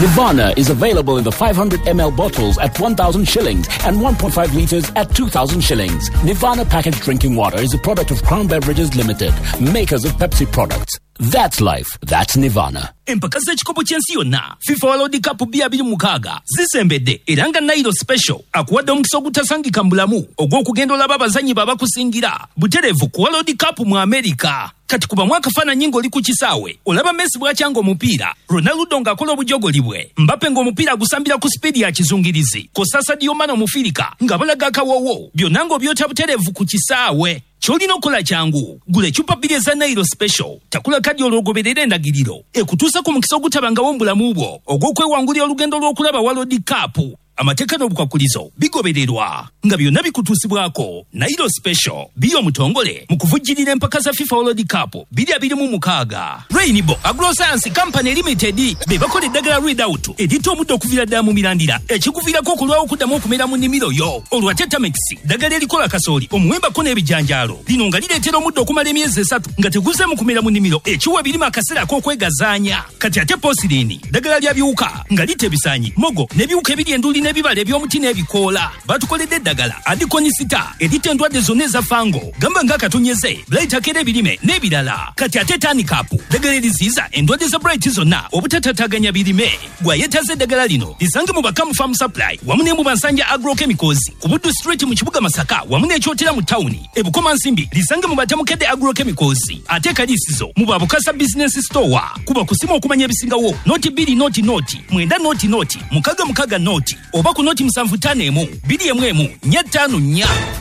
Nirvana is available in the 500 ml bottles at 1,000 shillings and 1.5 liters at 2,000 shillings. Nirvana packaged drinking water is a product of Crown Beverages Limited, makers of Pepsi products. That's life. That's Nirvana. Empaka z'ekikopo ky'ensi yonna FIFA World Cup 2026 zisembedde era nga Nairo Special akuwadde omukisa ogutasangika mu bulamu ogw'okugenda olaba abazannyi babakusingira butereevu ku World Cup mu America. Kati kuba mwaka faananyi ng'oli ku kisaawe olaba Messi bw'akyanga omupiira, Ronaldo ng'akola obujogoli bwe, Mbappe ng'omupiira gusambira ku sipiidi ya kizungirizi, ko Sadio Mane omufirika nga balaga akawoowo, byonna ng'obyota butereevu ku kisaawe. Kyolina okukola kyangu gula ecupa bbiri eza Nairo Special, takula kadi olwogoberera endagiriro ekutuusa ku mukisa ogutabangawo mu bulamu bwo ogw'okwewangulira olugendo lw'okulaba World Cup. Amateeka n'obukwakkulizo bigobererwa nga byonna bikutuusibwako. Nairo Special biyo omutongole mu kuvujjirira empaka za FIFA World Cup 2026. Rainbow Agroscience Company Limited be bakola eddagala Readout eritta omuddo okuviira ddala mu mirandira ekikuviirako okulwawo okuddamu okumera mu nnimiro yo. Olwa Tetramex ddagala erikola kasooli omuwembako n'ebijanjaalo lino nga lireetera omuddo okumala emyezi 3 nga teguze mu kumera mu nnimiro ekiwa ebirima akaseera ak'okwegazaanya. Kati ate Posirini ddagala lya biwuka nga litta ebisaanyi, mogo n'ebiwuka ebiri enduli n'ebibala eby'omuti n'ebikoola. Batukoledde eddagala Adikonisita eritta endwadde zonna eza fango gamba ng'akatonyeze, Bright akera ebirime n'ebirala. Kati ate Tanicap ddagala eriziyiza endwadde za Bright zonna obutatataganya birime. Gwayetaze eddagala lino lisange mu Bakamu Farm Supply wamu ne mu Bansanja Agrochemicals ku Buddu Street mu kibuga Masaka wamu n'ekyotera mu tawuni. Ebukoma Nsimbi lisange mu Batamukedde Agrochemicals. Ate Kalisizo mu Babukasa Business Store kuba kusima okumanya ebisingawo noti 2 noti mwenda noti mukaga noti oba ku noti 751 214 454.